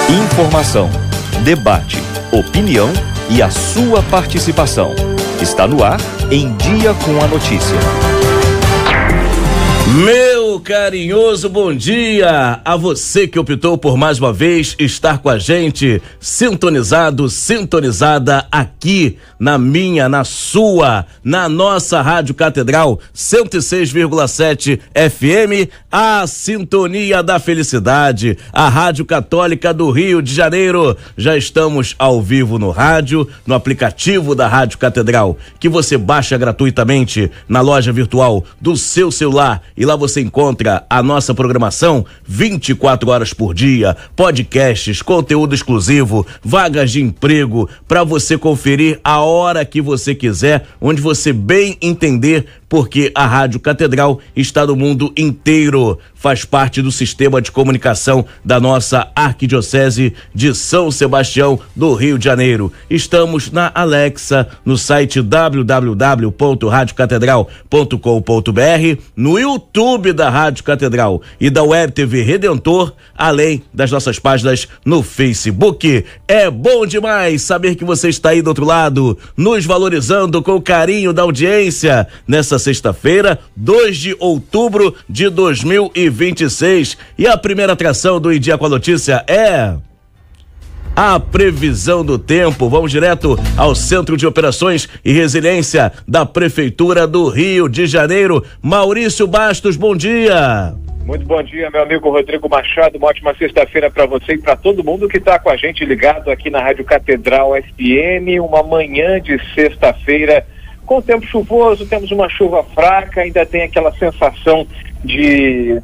Informação, debate, opinião e a sua participação. Está no ar Em Dia com a Notícia. Meu carinhoso bom dia a você que optou por mais uma vez estar com a gente, sintonizado, sintonizada aqui na minha, na sua, na nossa Rádio Catedral 106,7 FM, a Sintonia da Felicidade, a Rádio Católica do Rio de Janeiro. Já estamos ao vivo no rádio, no aplicativo da Rádio Catedral, que você baixa gratuitamente na loja virtual do seu celular. E lá você encontra a nossa programação 24 horas por dia, podcasts, conteúdo exclusivo, vagas de emprego, para você conferir a hora que você quiser, onde você bem entender, porque a Rádio Catedral está no mundo inteiro, faz parte do sistema de comunicação da nossa Arquidiocese de São Sebastião do Rio de Janeiro. Estamos na Alexa, no site www.radiocatedral.com.br, no YouTube da Rádio Catedral e da Web TV Redentor, além das nossas páginas no Facebook. É bom demais saber que você está aí do outro lado, nos valorizando com o carinho da audiência, nessa sexta-feira, 2 de outubro de 2026. E a primeira atração do Em Dia com a Notícia é a previsão do tempo. Vamos direto ao Centro de Operações e Resiliência da Prefeitura do Rio de Janeiro. Maurício Bastos, bom dia. Muito bom dia, meu amigo Rodrigo Machado. Uma ótima sexta-feira para você e para todo mundo que está com a gente ligado aqui na Rádio Catedral FM. Uma manhã de sexta-feira com tempo chuvoso, temos uma chuva fraca, ainda tem aquela sensação de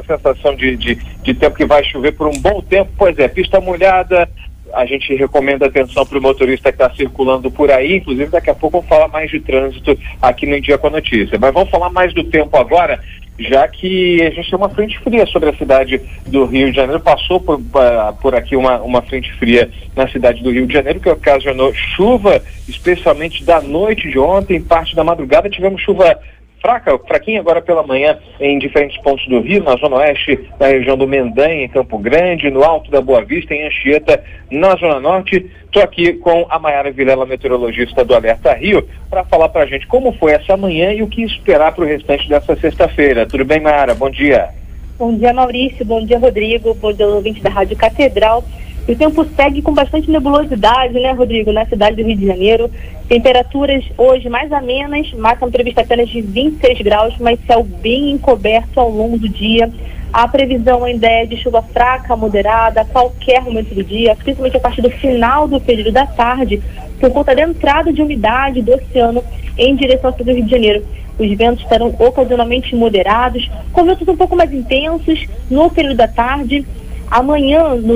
tempo que vai chover por um bom tempo. Pois é, pista molhada. A gente recomenda atenção para o motorista que está circulando por aí. Inclusive, daqui a pouco vamos falar mais de trânsito aqui no Em Dia com a Notícia. Mas vamos falar mais do tempo agora, já que a gente tem uma frente fria sobre a cidade do Rio de Janeiro. Passou por aqui uma frente fria na cidade do Rio de Janeiro, que ocasionou chuva, especialmente da noite de ontem, parte da madrugada. Tivemos chuva fraquinha agora pela manhã em diferentes pontos do Rio, na Zona Oeste, na região do Mendanha, em Campo Grande, no Alto da Boa Vista, em Anchieta, na Zona Norte. Estou aqui com a Maiara Vilela, meteorologista do Alerta Rio, para falar para a gente como foi essa manhã e o que esperar para o restante dessa sexta-feira. Tudo bem, Maiara? Bom dia. Bom dia, Maurício. Bom dia, Rodrigo. Bom dia, ouvinte da Rádio Catedral. O tempo segue com bastante nebulosidade, né, Rodrigo, na cidade do Rio de Janeiro. Temperaturas hoje mais amenas, máxima prevista apenas de 26 graus, mas céu bem encoberto ao longo do dia. A previsão ainda é de chuva fraca, moderada, a qualquer momento do dia, principalmente a partir do final do período da tarde, por conta da entrada de umidade do oceano em direção ao Rio de Janeiro. Os ventos estarão ocasionalmente moderados, com ventos um pouco mais intensos no período da tarde. Amanhã, no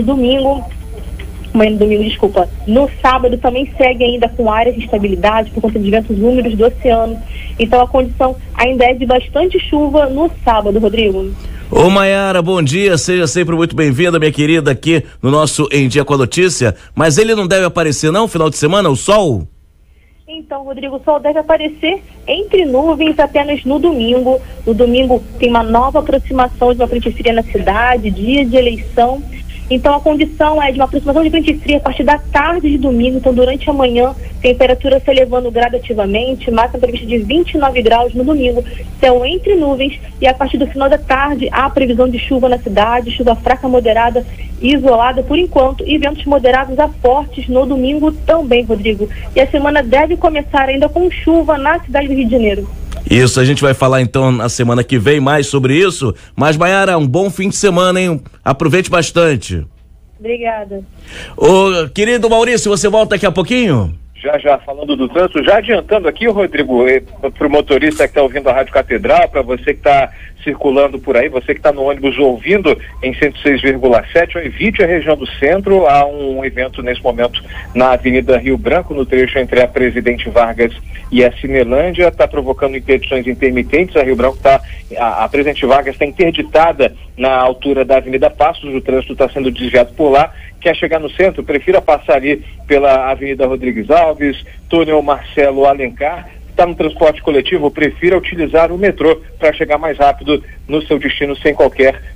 sábado também segue ainda com áreas de instabilidade por conta de ventos úmidos do oceano. Então a condição ainda é de bastante chuva no sábado, Rodrigo. Ô Maiara, bom dia, seja sempre muito bem-vinda, minha querida, aqui no nosso Em Dia com a Notícia. Mas ele não deve aparecer não, final de semana, o sol? Então, Rodrigo, o sol deve aparecer entre nuvens apenas no domingo. No domingo tem uma nova aproximação de uma frente fria na cidade, dia de eleição. Então a condição é de uma aproximação de frente fria a partir da tarde de domingo. Então durante a manhã, temperatura se elevando gradativamente, máxima prevista de 29 graus no domingo, céu entre nuvens, e a partir do final da tarde há previsão de chuva na cidade, chuva fraca, moderada, isolada por enquanto, e ventos moderados a fortes no domingo também, Rodrigo. E a semana deve começar ainda com chuva na cidade do Rio de Janeiro. Isso, a gente vai falar então na semana que vem mais sobre isso. Mas, Maiara, um bom fim de semana, hein? Aproveite bastante. Obrigada. Ô, querido Maurício, você volta daqui a pouquinho? Já falando do trânsito, já adiantando aqui, Rodrigo, para o motorista que está ouvindo a Rádio Catedral, para você que está circulando por aí, você que está no ônibus ouvindo em 106,7, evite a região do centro. Há um evento nesse momento na Avenida Rio Branco, no trecho entre a Presidente Vargas e a Cinelândia, está provocando interdições intermitentes. A Rio Branco a Presidente Vargas está interditada na altura da Avenida Passos, o trânsito está sendo desviado por lá. Quer chegar no centro, prefira passar ali pela Avenida Rodrigues Alves, túnel Marcelo Alencar. Está no transporte coletivo, prefira utilizar o metrô para chegar mais rápido no seu destino sem qualquer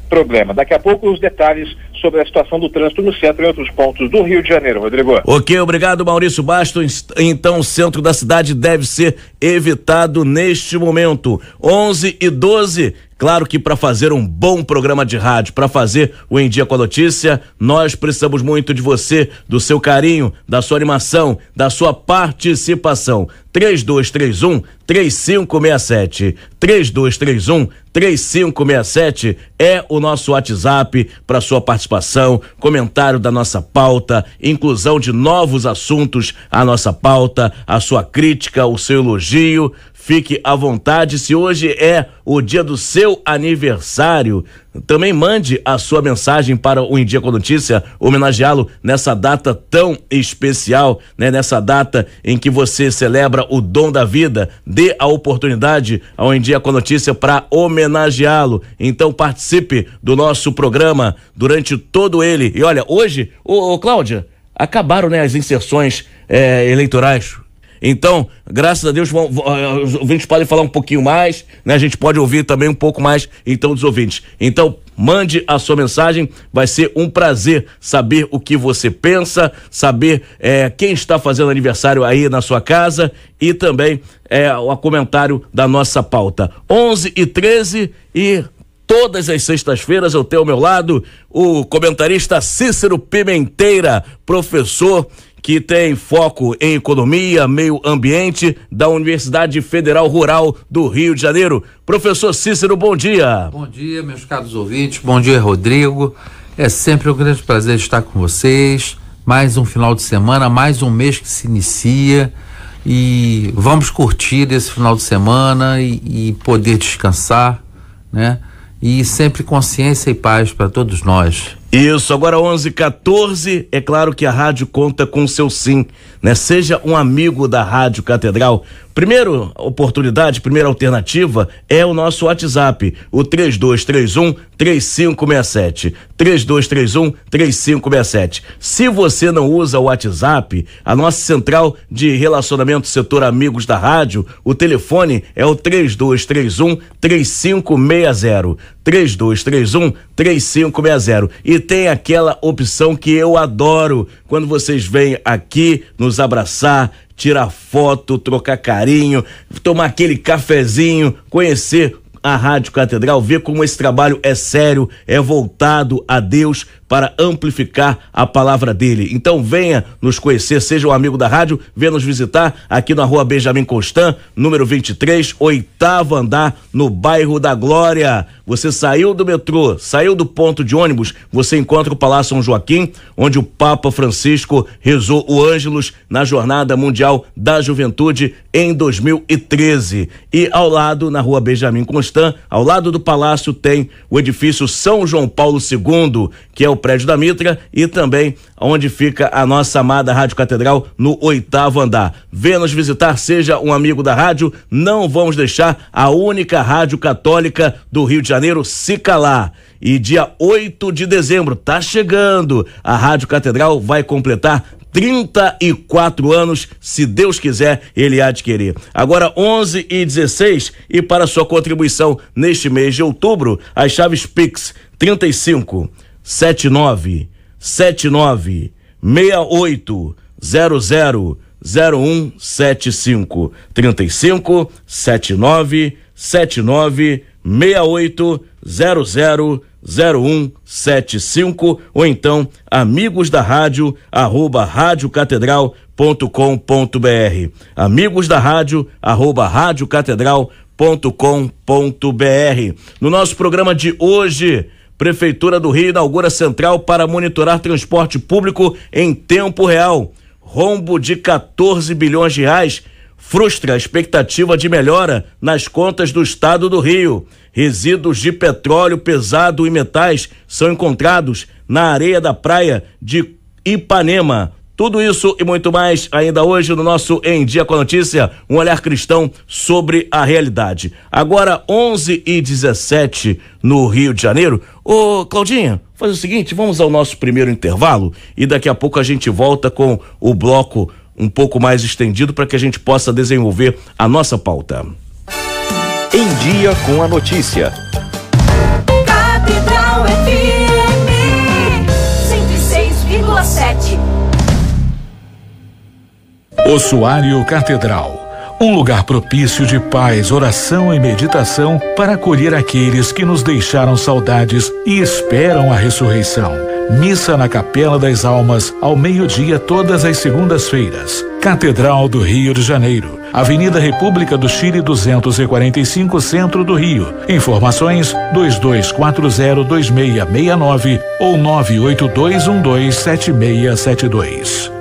problema. Daqui a pouco os detalhes sobre a situação do trânsito no centro e outros pontos do Rio de Janeiro, Rodrigo. Ok, obrigado, Maurício Bastos. Então o centro da cidade deve ser evitado neste momento. 11h12. Claro que para fazer um bom programa de rádio, para fazer o Em Dia com a Notícia, nós precisamos muito de você, do seu carinho, da sua animação, da sua participação. 3231-3567. 3231-3567 é o nosso WhatsApp para sua participação, comentário da nossa pauta, inclusão de novos assuntos à nossa pauta, a sua crítica, o seu elogio. Fique à vontade. Se hoje é o dia do seu aniversário, também mande a sua mensagem para o Em Dia com a Notícia, homenageá-lo nessa data tão especial, né? Nessa data em que você celebra o dom da vida. Dê a oportunidade ao Em Dia com a Notícia para homenageá-lo. Então participe do nosso programa durante todo ele. E olha, hoje, Cláudia, acabaram, né, as inserções eleitorais. Então, graças a Deus, os ouvintes podem falar um pouquinho mais, né? A gente pode ouvir também um pouco mais, então, dos ouvintes. Então, mande a sua mensagem, vai ser um prazer saber o que você pensa, saber quem está fazendo aniversário aí na sua casa e também o comentário da nossa pauta. 11h13 e todas as sextas-feiras eu tenho ao meu lado o comentarista Cícero Pimenteira, professor que tem foco em economia, meio ambiente da Universidade Federal Rural do Rio de Janeiro. Professor Cícero, bom dia. Bom dia, meus caros ouvintes, bom dia, Rodrigo. É sempre um grande prazer estar com vocês. Mais um final de semana, mais um mês que se inicia e vamos curtir esse final de semana e poder descansar, né? E sempre consciência e paz para todos nós. Isso, agora 11h14, é claro que a rádio conta com o seu sim, né? Seja um amigo da Rádio Catedral. Primeira oportunidade, primeira alternativa é o nosso WhatsApp, o 3231-3567. 3231-3567. Se você não usa o WhatsApp, a nossa central de relacionamento setor amigos da rádio, o telefone é o 3231-3560. 3231-3560. E tem aquela opção que eu adoro, quando vocês vêm aqui nos abraçar, tirar foto, trocar carinho, tomar aquele cafezinho, conhecer a Rádio Catedral, ver como esse trabalho é sério, é voltado a Deus para amplificar a palavra dele. Então venha nos conhecer, seja um amigo da rádio, venha nos visitar aqui na Rua Benjamin Constant, número 23, 8º andar, no bairro da Glória. Você saiu do metrô, saiu do ponto de ônibus, você encontra o Palácio São Joaquim, onde o Papa Francisco rezou o Ângelus na Jornada Mundial da Juventude em 2013. E ao lado, na Rua Benjamin Constant, ao lado do palácio, tem o edifício São João Paulo II, que é o prédio da Mitra, e também onde fica a nossa amada Rádio Catedral, no 8º andar. Venha nos visitar, seja um amigo da rádio, não vamos deixar a única rádio católica do Rio de Janeiro se calar. E dia 8 de dezembro, tá chegando, a Rádio Catedral vai completar 34 anos, se Deus quiser, ele há de querer. Agora 11h16, e para sua contribuição neste mês de outubro, as chaves Pix 35 79 69 68 00 0175 35 79 79 68 00 0175, ou então amigos da rádio @radiocatedral.com.br, amigos da rádio @radiocatedral.com.br. No nosso programa de hoje, Prefeitura do Rio inaugura central para monitorar transporte público em tempo real. Rombo de 14 bilhões de reais frustra a expectativa de melhora nas contas do estado do Rio. Resíduos de petróleo pesado e metais são encontrados na areia da praia de Ipanema. Tudo isso e muito mais ainda hoje no nosso Em Dia com a Notícia, um olhar cristão sobre a realidade. Agora 11h17 no Rio de Janeiro. Ô Claudinha, faz o seguinte, vamos ao nosso primeiro intervalo e daqui a pouco a gente volta com o bloco um pouco mais estendido para que a gente possa desenvolver a nossa pauta. Em Dia com a Notícia. Catedral Ossuário Catedral. Um lugar propício de paz, oração e meditação para acolher aqueles que nos deixaram saudades e esperam a ressurreição. Missa na Capela das Almas, ao meio-dia, todas as segundas-feiras. Catedral do Rio de Janeiro. Avenida República do Chile 245, Centro do Rio. Informações 22402669 ou 982127672.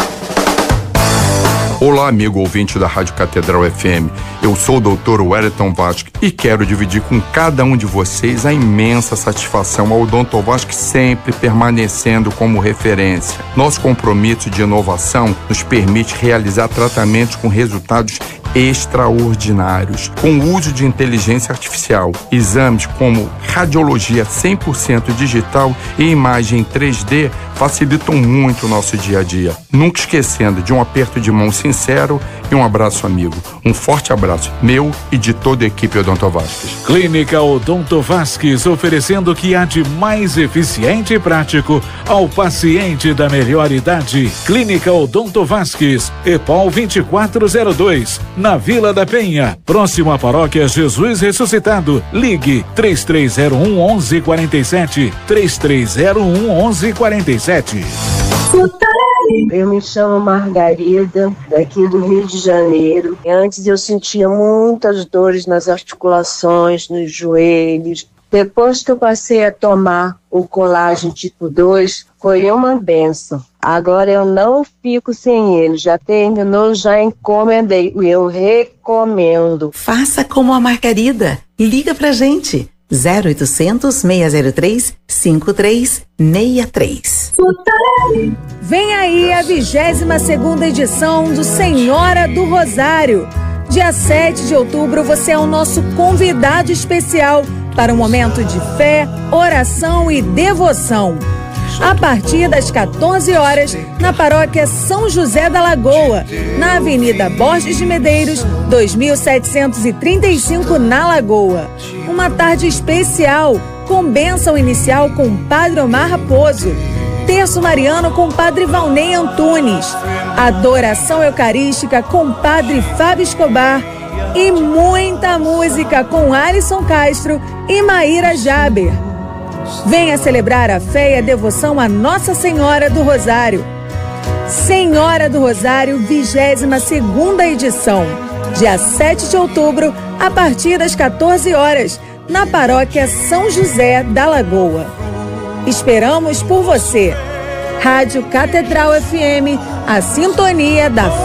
Olá, amigo ouvinte da Rádio Catedral FM. Eu sou o Dr. Wellington Vasque e quero dividir com cada um de vocês a imensa satisfação ao Dr. Vasque sempre permanecendo como referência. Nosso compromisso de inovação nos permite realizar tratamentos com resultados extraordinários, com o uso de inteligência artificial, exames como radiologia 100% digital e imagem 3D facilitam muito o nosso dia a dia. Nunca esquecendo de um aperto de mão sincero e um abraço amigo. Um forte abraço meu e de toda a equipe Odonto Vasques. Clínica Odonto Vasques, oferecendo o que há de mais eficiente e prático ao paciente da melhor idade. Clínica Odonto Vasques, EPOL 2402, na Vila da Penha, próximo à Paróquia Jesus Ressuscitado. Ligue 3301-1147, 3301-1147. Eu me chamo Margarida, daqui do Rio de Janeiro. Antes eu sentia muitas dores nas articulações, nos joelhos. Depois que eu passei a tomar o colágeno tipo 2, foi uma benção. Agora eu não fico sem ele. Já terminou, já encomendei. E eu recomendo. Faça como a Margarida. Liga pra gente. 0800 603 5363. Vem aí a 22ª edição do Senhora do Rosário. Dia 7 de outubro você é o nosso convidado especial para um momento de fé, oração e devoção. A partir das 14 horas, na paróquia São José da Lagoa, na Avenida Borges de Medeiros, 2735, na Lagoa. Uma tarde especial, com bênção inicial com o Padre Omar Raposo, terço mariano com o Padre Valnei Antunes, adoração eucarística com o Padre Fábio Escobar e muita música com Alisson Castro e Maíra Jaber. Venha celebrar a fé e a devoção a Nossa Senhora do Rosário. Senhora do Rosário, 22ª edição, dia 7 de outubro, a partir das 14 horas, na paróquia São José da Lagoa. Esperamos por você. Rádio Catedral FM, a sintonia da fé.